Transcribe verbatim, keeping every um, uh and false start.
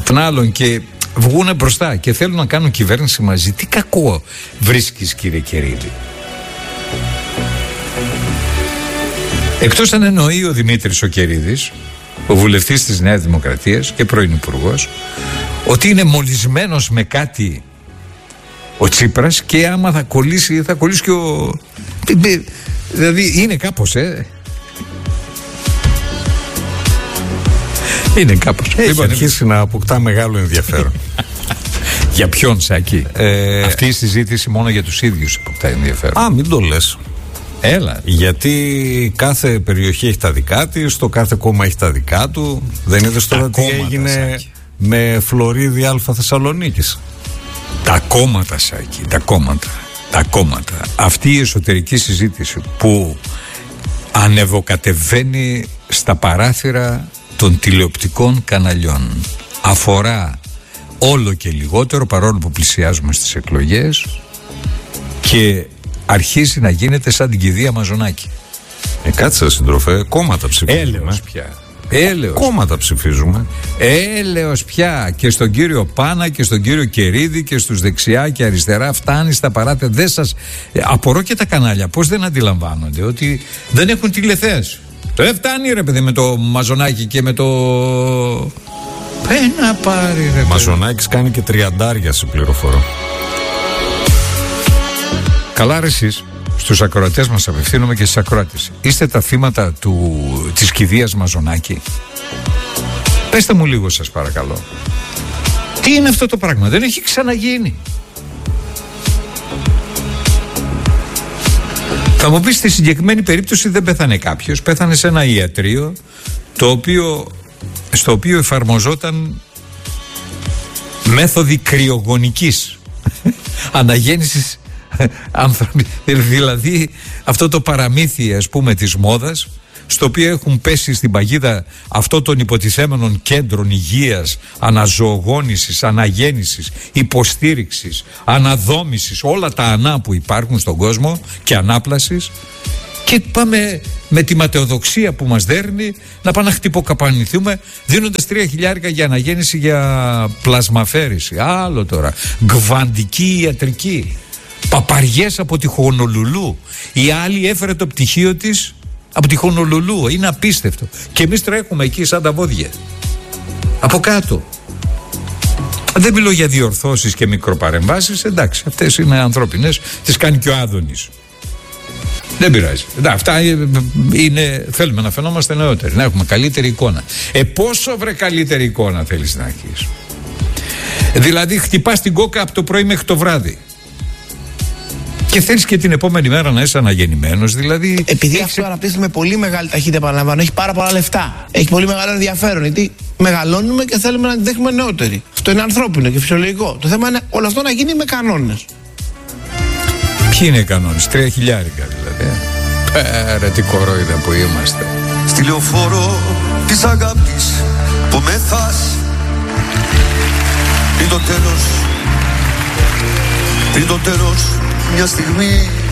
των άλλων και βγούνε μπροστά και θέλουν να κάνουν κυβέρνηση μαζί, τι κακό βρίσκεις, κύριε Κερίδη? Εκτός αν εννοεί ο Δημήτρης ο Κερίδης, ο βουλευτής της Νέας Δημοκρατίας και πρώην υπουργός, ότι είναι μολυσμένος με κάτι ο Τσίπρας και άμα θα κολλήσει, θα κολλήσει και ο... Δηλαδή είναι κάπως, ε... Είναι κάπως. Έχει λοιπόν, αρχίσει να αποκτά μεγάλο ενδιαφέρον. Για ποιον, Σάκη? Ε... Αυτή η συζήτηση μόνο για τους ίδιους αποκτά ενδιαφέρον. Α, μην το λες. Έλα. Γιατί κάθε περιοχή έχει τα δικά της, το κάθε κόμμα έχει τα δικά του. Δεν είδες τώρα τι έγινε, Σάκη, με Φλωρίδη Α Θεσσαλονίκης? Τα κόμματα, Σάκη, τα κόμματα, τα κόμματα. Αυτή η εσωτερική συζήτηση που ανεβοκατεβαίνει στα παράθυρα των τηλεοπτικών καναλιών αφορά όλο και λιγότερο, παρόλο που πλησιάζουμε στις εκλογές, και αρχίζει να γίνεται σαν την κηδεία Μαζονάκη. Ε, κάτσε, σύντροφε, κόμματα ψηφίζουμε. Έλεος πια. Έλεος. Κόμματα ψηφίζουμε. Έλεος πια. Και στον κύριο Πάνα και στον κύριο Κερίδη και στους δεξιά και αριστερά φτάνει στα παράθυρα. Δεν σας... Απορώ και τα κανάλια πώς δεν αντιλαμβάνονται ότι δεν έχουν τηλεθέαση. Δεν φτάνει, ρε παιδί, με το Μαζονάκη και με το... Πένα πάρει, ρε παιδί. Μαζονάκης κάνει και τριαντάρια, σε πληροφορώ. Καλά, ρε εσείς, στους ακροατές μας απευθύνομαι και στις ακροάτες. Είστε τα θύματα του, της κηδείας Μαζονάκη? Πέστε μου λίγο, σας παρακαλώ. Τι είναι αυτό το πράγμα? Δεν έχει ξαναγίνει. Θα μου πεις, στη συγκεκριμένη περίπτωση δεν πέθανε κάποιος. Πέθανε σε ένα ιατρείο το οποίο, στο οποίο εφαρμοζόταν μέθοδοι κρυογονικής αναγέννησης άνθρωποι. Δηλαδή αυτό το παραμύθι, ας πούμε, της μόδας, στο οποίο έχουν πέσει στην παγίδα αυτών των υποτιθέμενων κέντρων υγείας, αναζωογόνησης, αναγέννησης, υποστήριξης, αναδόμησης, όλα τα ανά που υπάρχουν στον κόσμο και ανάπλασης, και πάμε με τη ματαιοδοξία που μας δέρνει να πάμε να χτυποκαπανηθούμε δίνοντας τρία χιλιάρικα για αναγέννηση, για πλασμαφέρηση. Άλλο τώρα. Γκβαντική ιατρική. Παπαριές από τη Χονολουλού. Η άλλη έφερε το πτυχίο της από τη Χονολουλού. Είναι απίστευτο. Και εμείς τρέχουμε εκεί σαν τα βόδια. Από κάτω. Δεν μιλώ για διορθώσεις και μικροπαρεμβάσεις. Εντάξει, αυτές είναι ανθρώπινες. Τις κάνει και ο Άδωνης. Δεν πειράζει. Να, αυτά είναι, θέλουμε να φαινόμαστε νεότεροι, να έχουμε καλύτερη εικόνα. Ε, πόσο βρε καλύτερη εικόνα θέλεις να έχεις? Δηλαδή χτυπάς την κόκα από το πρωί μέχρι το βράδυ. Και θέλεις και την επόμενη μέρα να είσαι αναγεννημένος, δηλαδή. Επειδή αυτό αναπτύσσεται με πολύ μεγάλη ταχύτητα, επαναλαμβάνω, έχει πάρα πολλά λεφτά. Έχει πολύ μεγάλο ενδιαφέρον. Γιατί μεγαλώνουμε και θέλουμε να την δέχουμε νεότεροι. Αυτό είναι ανθρώπινο και φυσιολογικό. Το θέμα είναι όλο αυτό να γίνει με κανόνες. Ποιοι είναι οι κανόνες? Τρία χιλιάρικα δηλαδή. Πέρα τι κορόιδα που είμαστε. Στη λεωφόρο της αγάπης που μεθάς, πριν το τέλος, πριν το τέλος μια στιγμή